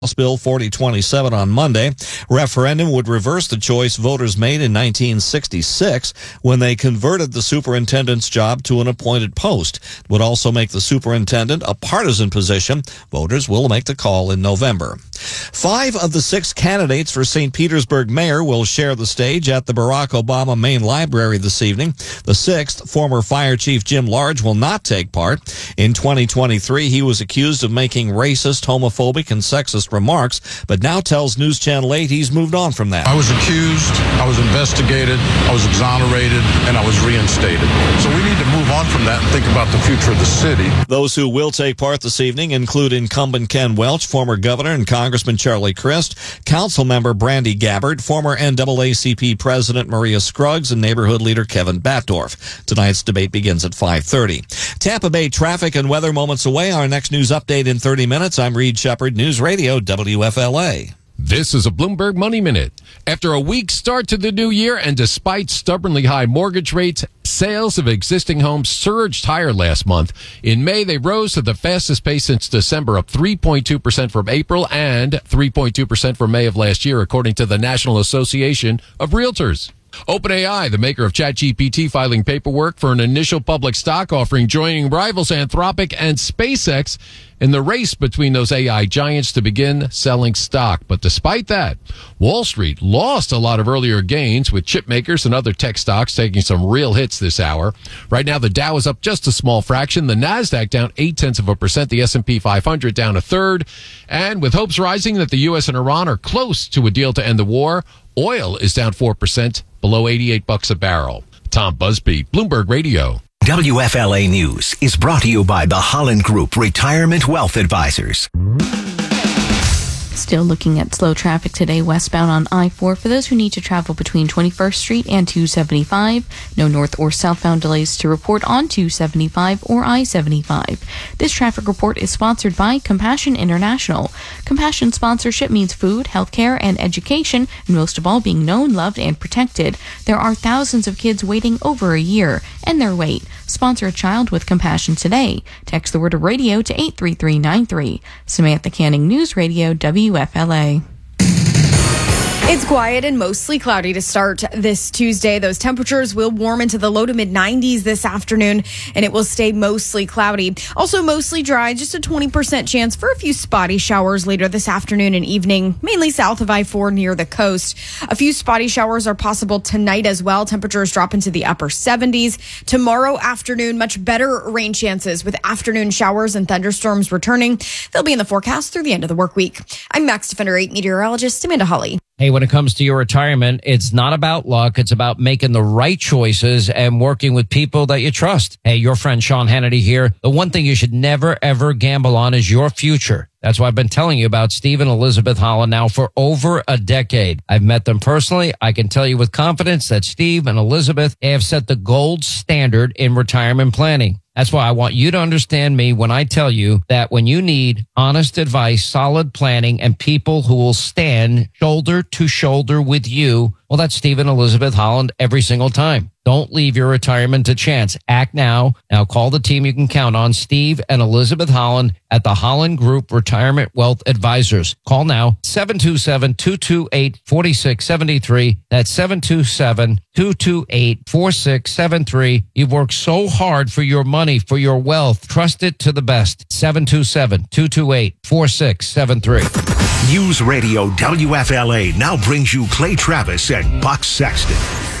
House Bill 4027 on Monday. Referendum would reverse the choice voters made in 1966 when they converted the superintendent's job to an appointed post. It would also make the superintendent a partisan position. Voters will make the call in November. 5 of the 6 candidates for St. Petersburg mayor will share the stage at the Barack Obama Main Library this evening. The 6th, former Fire Chief Jim Large, will not take part. In 2023, he was accused of making racist, homophobic, and sexist remarks, but now tells News Channel 8 he's moved on from that. I was accused, I was investigated, I was exonerated, and I was reinstated. So we need to move on from that and think about the future of the city. Those who will take part this evening include incumbent Ken Welch, former governor and Congressman Charlie Crist, council member Brandy Gabbard, former NAACP President Maria Scruggs, and neighborhood leader Kevin Batdorf. Tonight's debate begins at 5:30. Tampa Bay traffic and weather moments away. Our next news update in 30 minutes. I'm Reed Shepard, News Radio WFLA. This is a Bloomberg Money Minute. After a weak start to the new year and despite stubbornly high mortgage rates, sales of existing homes surged higher last month. In May, they rose to the fastest pace since December, up 3.2% from April and 3.2% from May of last year, according to the National Association of Realtors. OpenAI, the maker of ChatGPT, filing paperwork for an initial public stock offering, joining rivals Anthropic and SpaceX in the race between those AI giants to begin selling stock. But despite that, Wall Street lost a lot of earlier gains, with chip makers and other tech stocks taking some real hits this hour. Right now, the Dow is up just a small fraction. The Nasdaq down 0.8%. The S&P 500 down a third. And with hopes rising that the U.S. and Iran are close to a deal to end the war, oil is down 4%, below $88 a barrel. Tom Busby, Bloomberg Radio. WFLA News is brought to you by the Holland Group Retirement Wealth Advisors. Still looking at slow traffic today westbound on I-4 for those who need to travel between 21st Street and 275. No north or southbound delays to report on 275 or I-75. This traffic report is sponsored by Compassion International. Compassion sponsorship means food, healthcare, and education, and most of all being known, loved, and protected. There are thousands of kids waiting over a year, and their wait. Sponsor a child with compassion today. Text the word radio to 83393. Samantha Canning, News Radio, WFLA. It's quiet and mostly cloudy to start this Tuesday. Those temperatures will warm into the low to mid 90s this afternoon, and it will stay mostly cloudy. Also mostly dry, just a 20% chance for a few spotty showers later this afternoon and evening, mainly south of I-4 near the coast. A few spotty showers are possible tonight as well. Temperatures drop into the upper 70s. Tomorrow afternoon, much better rain chances with afternoon showers and thunderstorms returning. They'll be in the forecast through the end of the work week. I'm Max Defender 8 meteorologist Amanda Hawley. Hey, when it comes to your retirement, it's not about luck. It's about making the right choices and working with people that you trust. Hey, your friend Sean Hannity here. The one thing you should never, ever gamble on is your future. That's why I've been telling you about Steve and Elizabeth Holland now for over a decade. I've met them personally. I can tell you with confidence that Steve and Elizabeth have set the gold standard in retirement planning. That's why I want you to understand me when I tell you that when you need honest advice, solid planning, and people who will stand shoulder to shoulder with you, well, that's Steve and Elizabeth Holland every single time. Don't leave your retirement to chance. Act now. Now call the team you can count on, Steve and Elizabeth Holland at the Holland Group Retirement Wealth Advisors. Call now, 727-228-4673. That's 727-228-4673. You've worked so hard for your money, for your wealth. Trust it to the best. 727-228-4673. News Radio WFLA now brings you Clay Travis and Buck Sexton.